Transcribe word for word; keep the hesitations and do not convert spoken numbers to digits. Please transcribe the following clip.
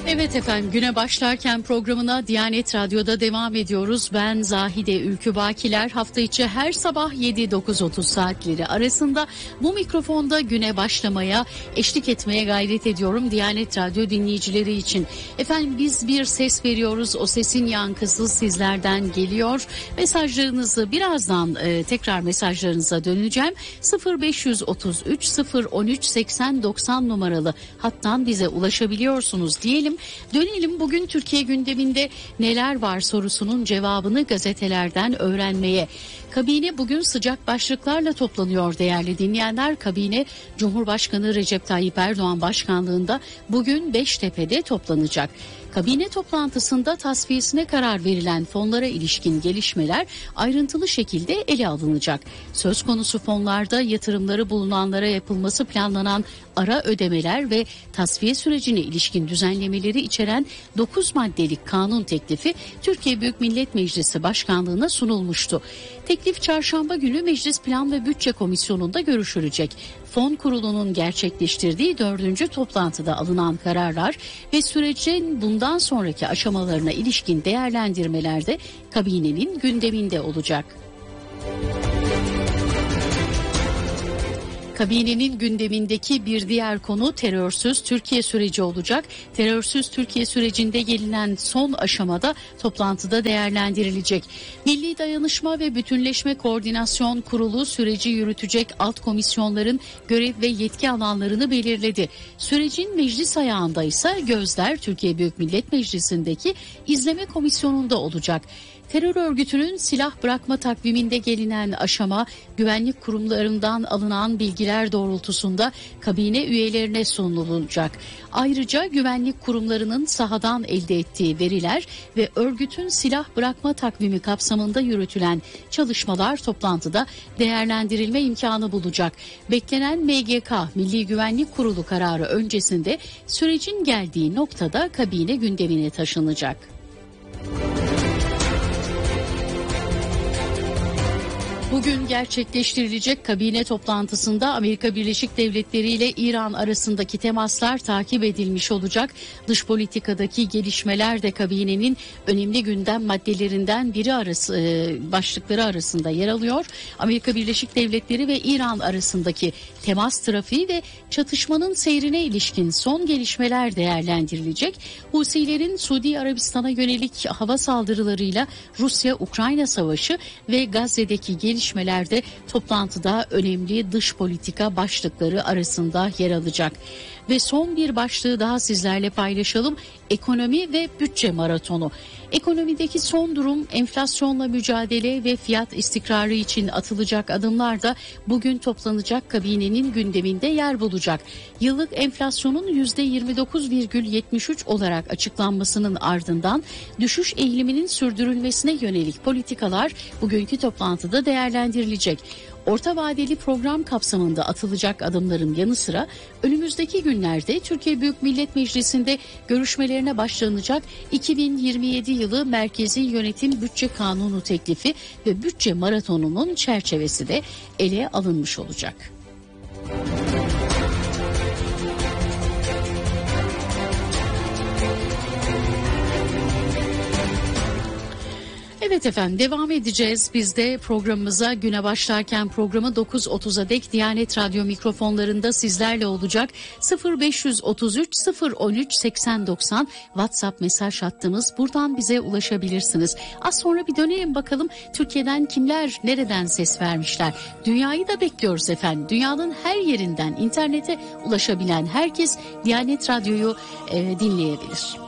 Evet efendim, güne başlarken programına Diyanet Radyo'da devam ediyoruz. Ben Zahide Ülkü Bakiler. Hafta içi her sabah yedi dokuz otuz saatleri arasında bu mikrofonda güne başlamaya, eşlik etmeye gayret ediyorum Diyanet Radyo dinleyicileri için. Efendim biz bir ses veriyoruz, o sesin yankısı sizlerden geliyor. Mesajlarınızı birazdan e, tekrar mesajlarınıza döneceğim. sıfır beş otuz üç sıfır on üç seksen doksan numaralı hattan bize ulaşabiliyorsunuz diyelim. Dönelim bugün Türkiye gündeminde neler var sorusunun cevabını gazetelerden öğrenmeye. Kabine bugün sıcak başlıklarla toplanıyor değerli dinleyenler. Kabine Cumhurbaşkanı Recep Tayyip Erdoğan başkanlığında bugün Beştepe'de toplanacak. Kabine toplantısında tasfiyesine karar verilen fonlara ilişkin gelişmeler ayrıntılı şekilde ele alınacak. Söz konusu fonlarda yatırımları bulunanlara yapılması planlanan ara ödemeler ve tasfiye sürecine ilişkin düzenlemeleri içeren dokuz maddelik kanun teklifi Türkiye Büyük Millet Meclisi Başkanlığı'na sunulmuştu. Teklif çarşamba günü Meclis Plan ve Bütçe Komisyonu'nda görüşülecek. Fon Kurulu'nun gerçekleştirdiği dördüncü toplantıda alınan kararlar ve sürecin bundan sonraki aşamalarına ilişkin değerlendirmeler de kabinenin gündeminde olacak. Kabinenin gündemindeki bir diğer konu terörsüz Türkiye süreci olacak. Terörsüz Türkiye sürecinde gelinen son aşamada toplantıda değerlendirilecek. Milli Dayanışma ve Bütünleşme Koordinasyon Kurulu süreci yürütecek alt komisyonların görev ve yetki alanlarını belirledi. Sürecin meclis ayağında ise gözler Türkiye Büyük Millet Meclisi'ndeki izleme komisyonunda olacak. Terör örgütünün silah bırakma takviminde gelinen aşama güvenlik kurumlarından alınan bilgiler doğrultusunda kabine üyelerine sunulacak. Ayrıca güvenlik kurumlarının sahadan elde ettiği veriler ve örgütün silah bırakma takvimi kapsamında yürütülen çalışmalar toplantıda değerlendirilme imkanı bulacak. Beklenen M G K Milli Güvenlik Kurulu kararı öncesinde sürecin geldiği noktada kabine gündemine taşınacak. Bugün gerçekleştirilecek kabine toplantısında Amerika Birleşik Devletleri ile İran arasındaki temaslar takip edilmiş olacak. Dış politikadaki gelişmeler de kabinenin önemli gündem maddelerinden biri arası başlıkları arasında yer alıyor. Amerika Birleşik Devletleri ve İran arasındaki temas trafiği ve çatışmanın seyrine ilişkin son gelişmeler değerlendirilecek. Husilerin Suudi Arabistan'a yönelik hava saldırılarıyla Rusya-Ukrayna savaşı ve Gazze'deki gelişmeler gelişmelerde toplantıda önemli dış politika başlıkları arasında yer alacak. Ve son bir başlığı daha sizlerle paylaşalım. Ekonomi ve bütçe maratonu. Ekonomideki son durum, enflasyonla mücadele ve fiyat istikrarı için atılacak adımlar da bugün toplanacak kabinenin gündeminde yer bulacak. Yıllık enflasyonun yüzde yirmi dokuz virgül yetmiş üç olarak açıklanmasının ardından düşüş eğiliminin sürdürülmesine yönelik politikalar bugünkü toplantıda değerlendirilecek. Orta vadeli program kapsamında atılacak adımların yanı sıra önümüzdeki günlerde Türkiye Büyük Millet Meclisi'nde görüşmelerine başlanacak iki bin yirmi yedi yılı Merkezi Yönetim Bütçe Kanunu teklifi ve bütçe maratonunun çerçevesi de ele alınmış olacak. Evet efendim, devam edeceğiz. Biz de programımıza güne başlarken programı dokuz otuza dek Diyanet Radyo mikrofonlarında sizlerle olacak. sıfır beş otuz üç sıfır on üç seksen doksan WhatsApp mesaj hattımız. Buradan bize ulaşabilirsiniz. Az sonra bir dönelim bakalım Türkiye'den kimler nereden ses vermişler. Dünyayı da bekliyoruz efendim. Dünyanın her yerinden internete ulaşabilen herkes Diyanet Radyo'yu e, dinleyebilir.